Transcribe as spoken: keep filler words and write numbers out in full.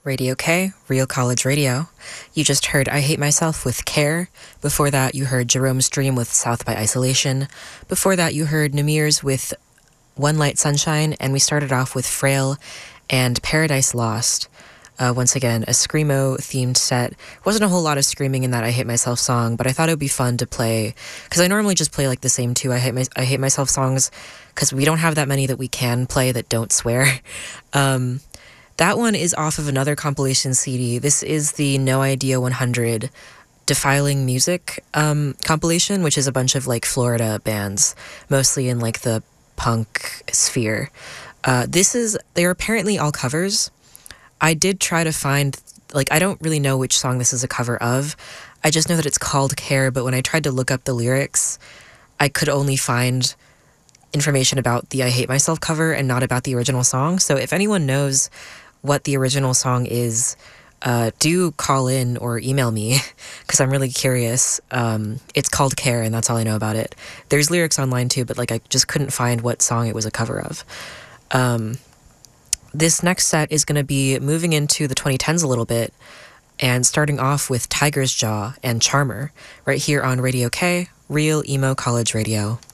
Radio K, Real College Radio. You just heard I Hate Myself with Care. Before that, you heard Jerome's Dream with South by Isolation. Before that, you heard Namir's with One Light Sunshine. And we started off with Frail and Paradise Lost. Uh, once again, a Screamo-themed set. Wasn't a whole lot of screaming in that I Hate Myself song, but I thought it would be fun to play, because I normally just play like the same two I Hate, My- I Hate Myself songs, because we don't have that many that we can play that don't swear. Um... That one is off of another compilation C D. This is the No Idea one hundred Defiling Music um, compilation, which is a bunch of like Florida bands, mostly in like the punk sphere. Uh, this is, they're apparently all covers. I did try to find, like, I don't really know which song this is a cover of. I just know that it's called Care, but when I tried to look up the lyrics, I could only find information about the I Hate Myself cover and not about the original song. So if anyone knows what the original song is, uh, do call in or email me, because I'm really curious. Um, it's called Care, and that's all I know about it. There's lyrics online too, but like I just couldn't find what song it was a cover of. Um, this next set is going to be moving into the twenty tens a little bit, and starting off with Tiger's Jaw and Charmer, right here on Radio K, Real Emo College Radio.